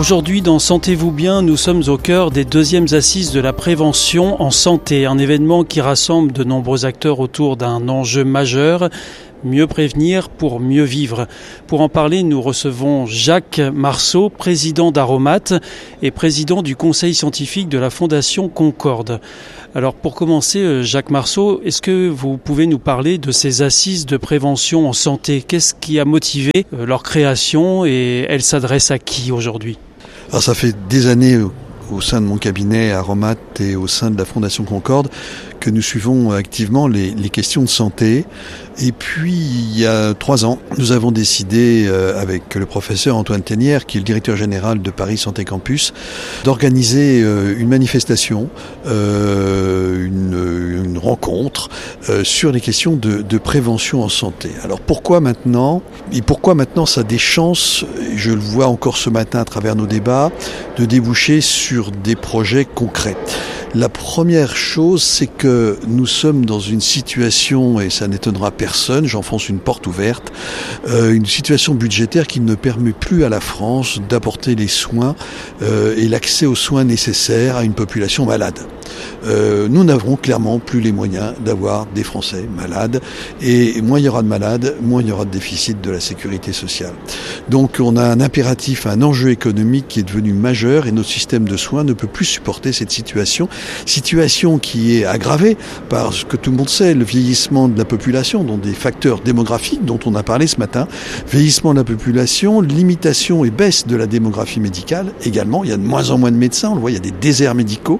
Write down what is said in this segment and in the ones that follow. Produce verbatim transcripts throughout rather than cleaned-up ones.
Aujourd'hui, dans Sentez-vous bien, nous sommes au cœur des deuxièmes assises de la prévention en santé, un événement qui rassemble de nombreux acteurs autour d'un enjeu majeur, mieux prévenir pour mieux vivre. Pour en parler, nous recevons Jacques Marceau, président d'Aromat et président du conseil scientifique de la Fondation Concorde. Alors pour commencer, Jacques Marceau, est-ce que vous pouvez nous parler de ces assises de prévention en santé ? Qu'est-ce qui a motivé leur création et elles s'adressent à qui aujourd'hui ? Alors ça fait des années au sein de mon cabinet Aromat et au sein de la Fondation Concorde que nous suivons activement les, les questions de santé. Et puis, il y a trois ans, nous avons décidé, euh, avec le professeur Antoine Tenière, qui est le directeur général de Paris Santé Campus, d'organiser euh, une manifestation, euh, une, une rencontre euh, sur les questions de, de prévention en santé. Alors pourquoi maintenant ? Et pourquoi maintenant ça a des chances, je le vois encore ce matin à travers nos débats, de déboucher sur des projets concrets ? La première chose, c'est que nous sommes dans une situation, et ça n'étonnera personne, j'enfonce une porte ouverte, euh, une situation budgétaire qui ne permet plus à la France d'apporter les soins euh, et l'accès aux soins nécessaires à une population malade. Euh, nous n'avons clairement plus les moyens d'avoir des Français malades, et moins il y aura de malades, moins il y aura de déficit de la sécurité sociale. Donc on a un impératif, un enjeu économique qui est devenu majeur, et notre système de soins ne peut plus supporter cette situation, situation qui est aggravée par ce que tout le monde sait, le vieillissement de la population, dont des facteurs démographiques dont on a parlé ce matin, vieillissement de la population, limitation et baisse de la démographie médicale également, il y a de moins en moins de médecins, on le voit, il y a des déserts médicaux,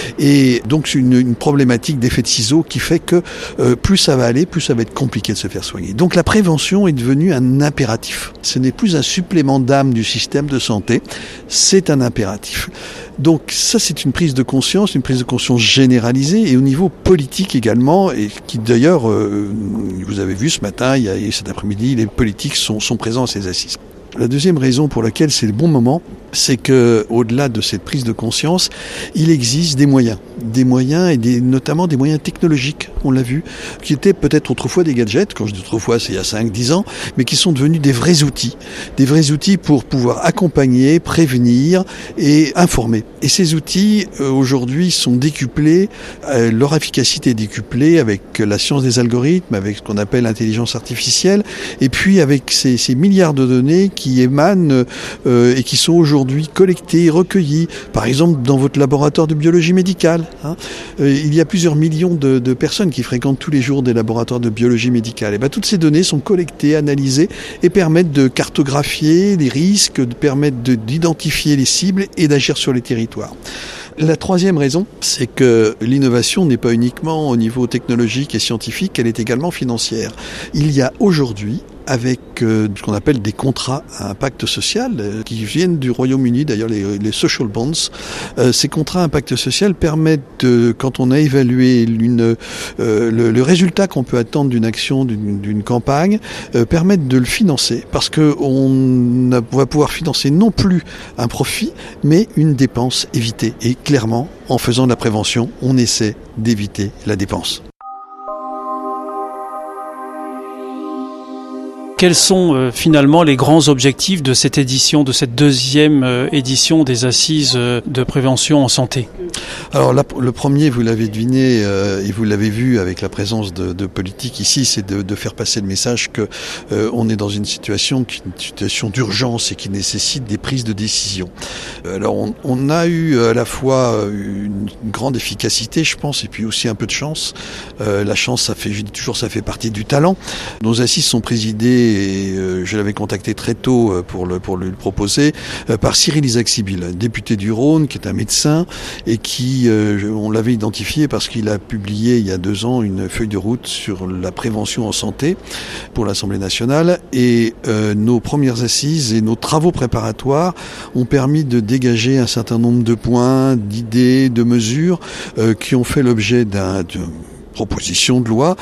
et donc c'est une, une problématique d'effet de ciseau qui fait que euh, plus ça va aller, plus ça va être compliqué de se faire soigner. Donc la prévention est devenue un impératif. Ce n'est plus un supplément d'âme du système de santé, c'est un impératif. Donc ça, c'est une prise de conscience, une prise de conscience généralisée, et au niveau politique également, et qui d'ailleurs, euh, vous avez vu ce matin, il y a, et cet après-midi, les politiques sont, sont présents à ces assises. La deuxième raison pour laquelle c'est le bon moment, c'est que, au-delà de cette prise de conscience, il existe des moyens, des moyens et des, notamment des moyens technologiques, on l'a vu, qui étaient peut-être autrefois des gadgets, quand je dis autrefois c'est il y a cinq dix ans, mais qui sont devenus des vrais outils, des vrais outils pour pouvoir accompagner, prévenir et informer. Et ces outils, euh, aujourd'hui, sont décuplés, euh, leur efficacité est décuplée avec la science des algorithmes, avec ce qu'on appelle l'intelligence artificielle, et puis avec ces, ces milliards de données qui émanent euh, et qui sont aujourd'hui collectés, recueillis, par exemple dans votre laboratoire de biologie médicale. Hein. Euh, il y a plusieurs millions de, de personnes qui fréquentent tous les jours des laboratoires de biologie médicale. Et ben, toutes ces données sont collectées, analysées et permettent de cartographier les risques, de permettre de, d'identifier les cibles et d'agir sur les territoires. La troisième raison, c'est que l'innovation n'est pas uniquement au niveau technologique et scientifique, elle est également financière. Il y a aujourd'hui, avec euh, ce qu'on appelle des contrats à impact social, euh, qui viennent du Royaume-Uni, d'ailleurs les, les social bonds. Euh, ces contrats à impact social permettent, de, quand on a évalué une, euh, le, le résultat qu'on peut attendre d'une action, d'une, d'une campagne, euh, permettent de le financer, parce qu'on va pouvoir financer non plus un profit, mais une dépense évitée. Et clairement, en faisant de la prévention, on essaie d'éviter la dépense. Quels sont euh, finalement les grands objectifs de cette édition, de cette deuxième euh, édition des assises euh, de prévention en santé ? Alors là, le premier, vous l'avez deviné euh, et vous l'avez vu avec la présence de, de politiques ici, c'est de, de faire passer le message que euh, on est dans une situation, qui, une situation d'urgence et qui nécessite des prises de décision. Alors on, on a eu à la fois une, une grande efficacité, je pense, et puis aussi un peu de chance. Euh, la chance, ça fait, je dis toujours, ça fait partie du talent. Nos assises sont présidées, et euh, je l'avais contacté très tôt pour le pour lui le proposer, euh, par Cyril Isaac-Sibyl, député du Rhône, qui est un médecin et qui, euh, on l'avait identifié parce qu'il a publié il y a deux ans une feuille de route sur la prévention en santé pour l'Assemblée nationale. Et euh, nos premières assises et nos travaux préparatoires ont permis de dégager un certain nombre de points, d'idées, de mesures euh, qui ont fait l'objet d'un de, proposition de loi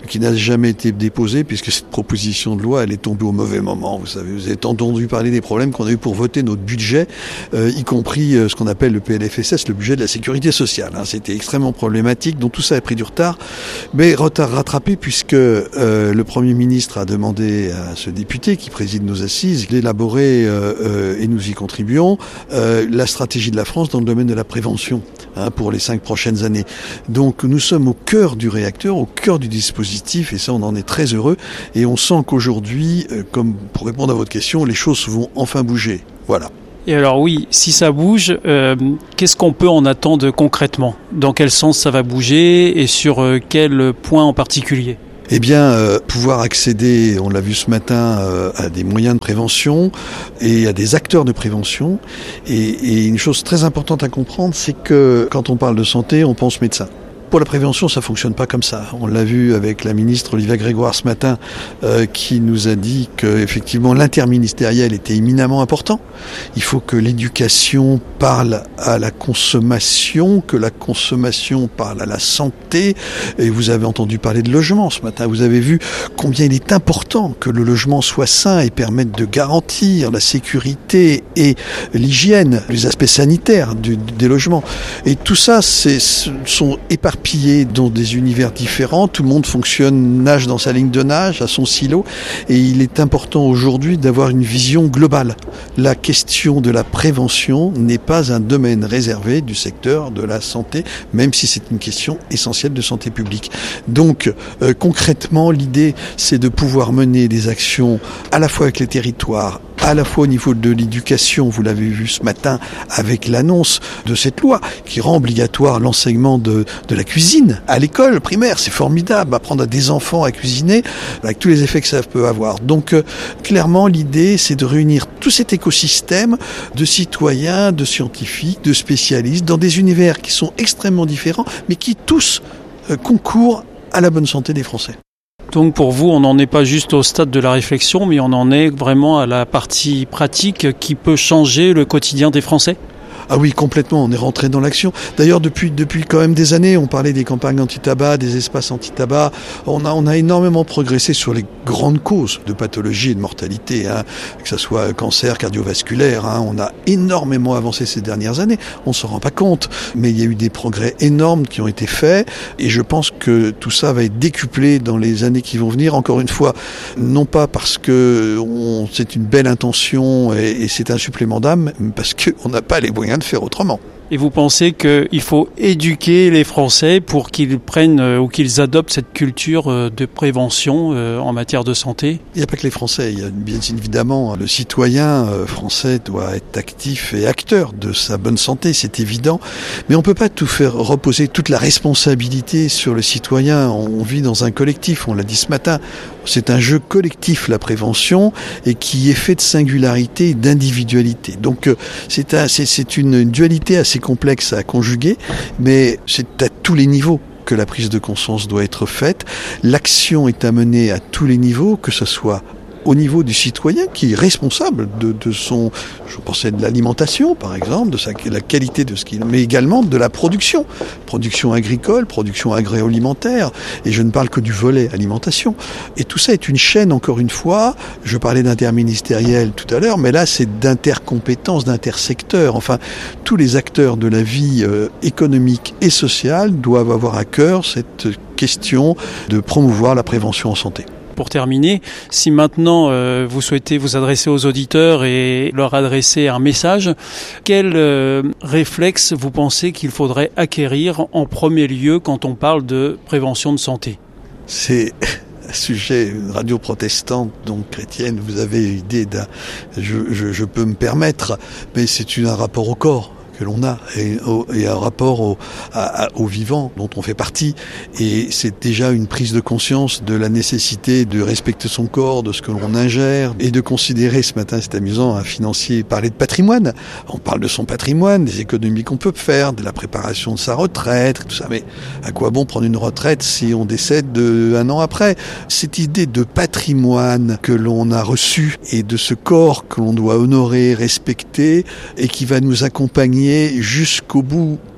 qui n'a jamais été déposée, puisque cette proposition de loi, elle est tombée au mauvais moment. Vous savez, vous avez entendu parler des problèmes qu'on a eu pour voter notre budget, euh, y compris euh, ce qu'on appelle le P L F S S, le budget de la sécurité sociale. Hein. C'était extrêmement problématique, donc tout ça a pris du retard, mais retard rattrapé puisque euh, le Premier ministre a demandé à ce député qui préside nos assises d'élaborer, euh, euh, et nous y contribuons, euh, la stratégie de la France dans le domaine de la prévention hein, pour les cinq prochaines années. Donc nous sommes au cœur du réacteur, au cœur du dispositif, et ça on en est très heureux, et on sent qu'aujourd'hui, euh, comme pour répondre à votre question, les choses vont enfin bouger. Voilà. Et alors oui, si ça bouge, euh, qu'est-ce qu'on peut en attendre concrètement ? Dans quel sens ça va bouger et sur euh, quel point en particulier ? Eh bien, euh, pouvoir accéder, on l'a vu ce matin, euh, à des moyens de prévention et à des acteurs de prévention. Et, et une chose très importante à comprendre, c'est que quand on parle de santé, on pense médecin. Pour la prévention, ça fonctionne pas comme ça. On l'a vu avec la ministre Olivia Grégoire ce matin, euh, qui nous a dit que effectivement l'interministériel était éminemment important. Il faut que l'éducation parle à la consommation, que la consommation parle à la santé. Et vous avez entendu parler de logement ce matin. Vous avez vu combien il est important que le logement soit sain et permette de garantir la sécurité et l'hygiène, les aspects sanitaires du, des logements. Et tout ça, c'est, sont éparpillés dans des univers différents, tout le monde fonctionne, nage dans sa ligne de nage, à son silo, et il est important aujourd'hui d'avoir une vision globale. La question de la prévention n'est pas un domaine réservé du secteur de la santé, même si c'est une question essentielle de santé publique. Donc, euh, concrètement, l'idée, c'est de pouvoir mener des actions à la fois avec les territoires, à la fois au niveau de l'éducation, vous l'avez vu ce matin avec l'annonce de cette loi qui rend obligatoire l'enseignement de, de la cuisine à l'école primaire. C'est formidable, apprendre à des enfants à cuisiner avec tous les effets que ça peut avoir. Donc euh, clairement l'idée c'est de réunir tout cet écosystème de citoyens, de scientifiques, de spécialistes dans des univers qui sont extrêmement différents mais qui tous euh, concourent à la bonne santé des Français. Donc pour vous, on n'en est pas juste au stade de la réflexion, mais on en est vraiment à la partie pratique qui peut changer le quotidien des Français ? Ah oui, complètement, on est rentré dans l'action. D'ailleurs, depuis depuis quand même des années, on parlait des campagnes anti-tabac, des espaces anti-tabac. On a on a énormément progressé sur les grandes causes de pathologie et de mortalité, hein, que ce soit cancer, cardiovasculaire. Hein, on a énormément avancé ces dernières années. On s'en rend pas compte, mais il y a eu des progrès énormes qui ont été faits, et je pense que tout ça va être décuplé dans les années qui vont venir. Encore une fois, non pas parce que on, c'est une belle intention et, et c'est un supplément d'âme, mais parce que on n'a pas les moyens de faire autrement. Et vous pensez qu'il faut éduquer les Français pour qu'ils prennent euh, ou qu'ils adoptent cette culture euh, de prévention euh, en matière de santé ? Il n'y a pas que les Français, il y a bien évidemment le citoyen euh, français doit être actif et acteur de sa bonne santé, c'est évident, mais on ne peut pas tout faire reposer toute la responsabilité sur le citoyen. On vit dans un collectif, on l'a dit ce matin, c'est un jeu collectif la prévention et qui est fait de singularité et d'individualité. Donc euh, c'est, un, c'est, c'est une dualité assez complexe à conjuguer, mais c'est à tous les niveaux que la prise de conscience doit être faite. L'action est à mener à tous les niveaux, que ce soit au niveau du citoyen qui est responsable de, de son, je pensais de l'alimentation par exemple, de sa, la qualité de ce qu'il, mais également de la production, production agricole, production agroalimentaire, et je ne parle que du volet alimentation. Et tout ça est une chaîne, encore une fois, je parlais d'interministériel tout à l'heure, mais là c'est d'intercompétences, d'intersecteurs, enfin tous les acteurs de la vie euh, économique et sociale doivent avoir à cœur cette question de promouvoir la prévention en santé. Pour terminer, si maintenant euh, vous souhaitez vous adresser aux auditeurs et leur adresser un message, quel euh, réflexe vous pensez qu'il faudrait acquérir en premier lieu quand on parle de prévention de santé ? C'est un sujet, une radio protestante, donc chrétienne, vous avez idée d'un... Je, je, je peux me permettre, mais c'est une, un rapport au corps que l'on a et, au, et un rapport au, à, à, au vivant dont on fait partie, et c'est déjà une prise de conscience de la nécessité de respecter son corps, de ce que l'on ingère, et de considérer, ce matin c'est amusant, un financier parlait de patrimoine, on parle de son patrimoine, des économies qu'on peut faire, de la préparation de sa retraite, tout ça, mais à quoi bon prendre une retraite si on décède de, un an après? Cette idée de patrimoine que l'on a reçu et de ce corps que l'on doit honorer, respecter, et qui va nous accompagner jusqu'au bout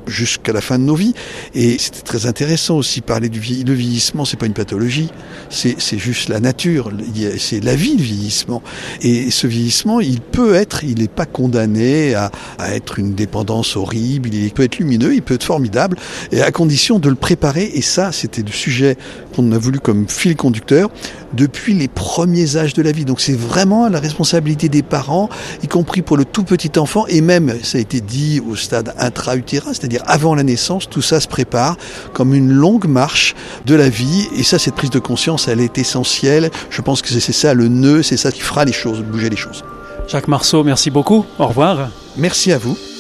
jusqu'à la fin de nos vies. Et c'était très intéressant aussi parler du vieillissement. Le vieillissement, c'est pas une pathologie, c'est, c'est juste la nature, c'est la vie, le vieillissement. Et ce vieillissement, il peut être, il n'est pas condamné à, à être une dépendance horrible, il peut être lumineux, il peut être formidable, et à condition de le préparer. Et ça, c'était le sujet qu'on a voulu comme fil conducteur depuis les premiers âges de la vie. Donc c'est vraiment la responsabilité des parents, y compris pour le tout petit enfant, et même, ça a été dit au stade intra-utérin, c'est-à-dire avant la naissance, tout ça se prépare comme une longue marche de la vie. Et ça, cette prise de conscience, elle est essentielle. Je pense que c'est ça le nœud, c'est ça qui fera les choses, bouger les choses. Jacques Marceau, merci beaucoup. Au revoir. Merci à vous.